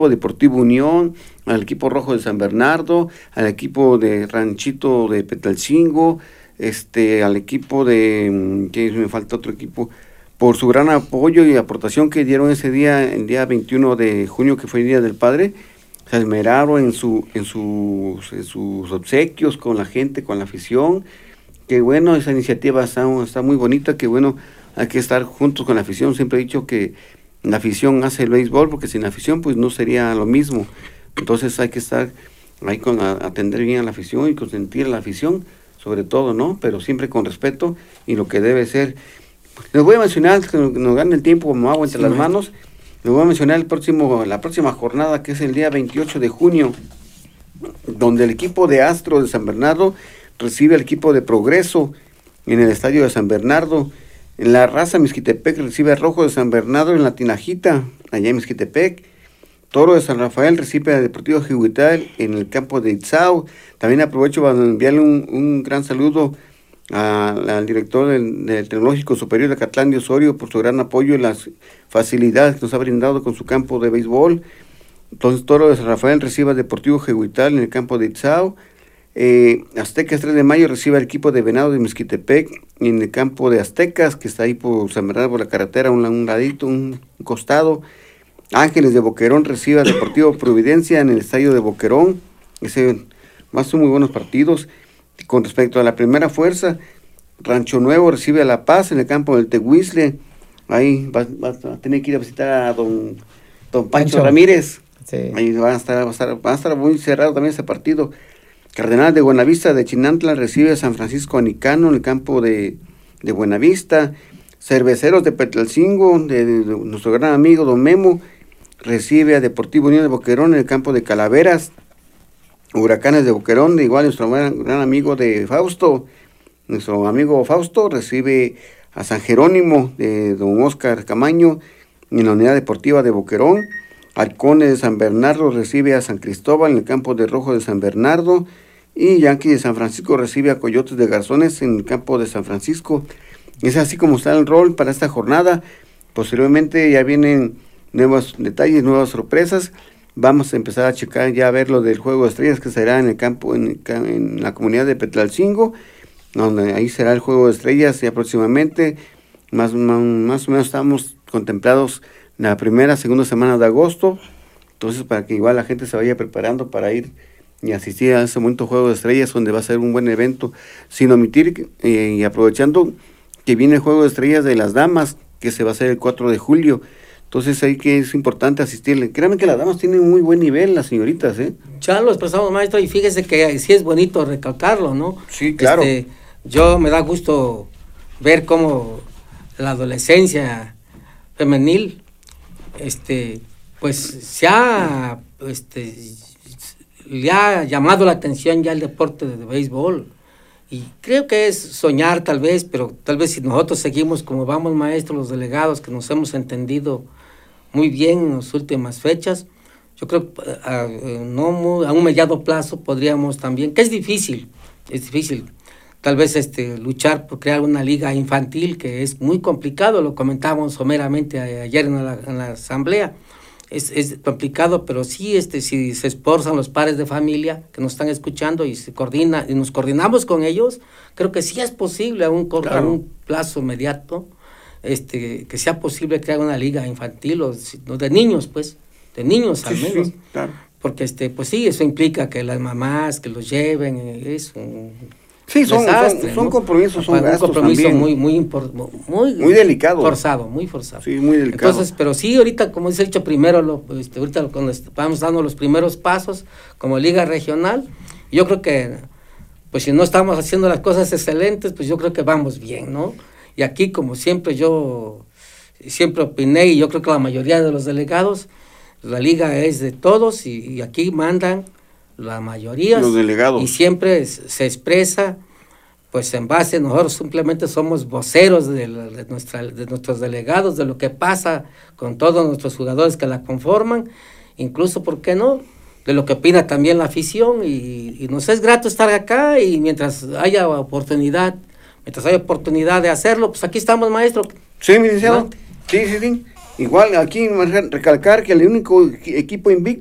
Deportivo Unión, al equipo rojo de San Bernardo, al equipo de Ranchito de Petalcingo, al equipo de, que me falta otro equipo, por su gran apoyo y aportación que dieron ese día, el día 21 de junio, que fue el Día del Padre. Se esmeraron en sus obsequios con la gente, con la afición. Que bueno, esa iniciativa está muy bonita, que bueno, hay que estar juntos con la afición. Siempre he dicho que la afición hace el béisbol, porque sin la afición pues no sería lo mismo. Entonces hay que estar ahí atender bien a la afición y consentir a la afición, sobre todo, ¿no? Pero siempre con respeto y lo que debe ser. Les voy a mencionar, que nos gane el tiempo como agua entre las manos, les voy a mencionar la próxima jornada, que es el día 28 de junio, donde el equipo de Astros de San Bernardo recibe al equipo de Progreso en el estadio de San Bernardo. En la Raza Mezquitepec recibe a Rojo de San Bernardo en la Tinajita, allá en Mezquitepec. Toro de San Rafael recibe a Deportivo Jihuital en el campo de Itzao. También aprovecho para enviarle un gran saludo al director del Tecnológico Superior de Acatlán de Osorio por su gran apoyo y las facilidades que nos ha brindado con su campo de béisbol. Entonces, Toro de San Rafael recibe a Deportivo Jihuital en el campo de Itzao. Aztecas 3 de Mayo recibe al equipo de Venado de Mezquitepec en el campo de Aztecas, que está ahí por San Bernardo, por la carretera, un ladito, un costado. Ángeles de Boquerón recibe a Deportivo Providencia en el estadio de Boquerón. Son muy buenos partidos. Con respecto a la primera fuerza, Rancho Nuevo recibe a La Paz en el campo del Tehuizle. Ahí va a tener que ir a visitar a don Pancho Ramírez. Sí. Ahí va a estar muy cerrado también ese partido. Cardenal de Buenavista de Chinantla recibe a San Francisco Anicano en el campo de Buenavista. Cerveceros de Petalcingo, de nuestro gran amigo don Memo, recibe a Deportivo Unión de Boquerón en el campo de Calaveras. Huracanes de Boquerón, de igual nuestro gran amigo de Fausto, nuestro amigo Fausto recibe a San Jerónimo de don Oscar Camaño en la Unidad Deportiva de Boquerón. Halcones de San Bernardo recibe a San Cristóbal en el campo de Rojo de San Bernardo. Y Yankee de San Francisco recibe a Coyotes de Garzones en el campo de San Francisco. Es así como está el rol para esta jornada. Posteriormente ya vienen nuevos detalles, nuevas sorpresas. Vamos a empezar a checar ya a ver lo del Juego de Estrellas, que será en el campo, en la comunidad de Petlalcingo, donde ahí será el Juego de Estrellas ya próximamente. Más o menos estamos contemplados la segunda semana de agosto. Entonces, para que igual la gente se vaya preparando para ir y asistir a ese momento Juego de Estrellas, donde va a ser un buen evento, sin omitir y aprovechando que viene el Juego de Estrellas de las damas, que se va a hacer el 4 de julio. Entonces ahí que es importante asistirle. Créanme que las damas tienen muy buen nivel, las señoritas, ¿eh? Ya lo expresamos, maestro, y fíjese que sí es bonito recalcarlo, ¿no? Sí, claro. Yo me da gusto ver cómo la adolescencia femenil, pues se ha, le ha llamado la atención ya el deporte de béisbol. Y creo que es soñar tal vez, pero tal vez si nosotros seguimos como vamos, maestros, los delegados, que nos hemos entendido muy bien en las últimas fechas, yo creo que a un mediano plazo podríamos también, que es difícil, tal vez luchar por crear una liga infantil, que es muy complicado, lo comentábamos someramente ayer en la asamblea. Es complicado, pero sí, si se esforzan los padres de familia que nos están escuchando y nos coordinamos con ellos, creo que sí es posible a un plazo inmediato, que sea posible crear una liga infantil o de niños, pues, de niños al menos. Sí, claro. Porque pues sí, eso implica que las mamás que los lleven, es un desastre, son compromisos, son gastos un compromiso también. Muy delicado. Muy forzado. Sí, muy delicado. Entonces, pero sí, ahorita, como dice el dicho, primero, ahorita cuando vamos dando los primeros pasos como liga regional, yo creo que, pues si no estamos haciendo las cosas excelentes, pues yo creo que vamos bien, ¿no? Y aquí, como siempre, yo siempre opiné, y yo creo que la mayoría de los delegados, la liga es de todos, y aquí mandan la mayoría, los delegados, y siempre se expresa pues en base, nosotros simplemente somos voceros de nuestros delegados, de lo que pasa con todos nuestros jugadores que la conforman, incluso, ¿por qué no?, de lo que opina también la afición, y nos es grato estar acá, y mientras haya oportunidad de hacerlo, pues aquí estamos, maestro. Sí, mi licenciado, sí. Igual aquí recalcar que el único equipo invicto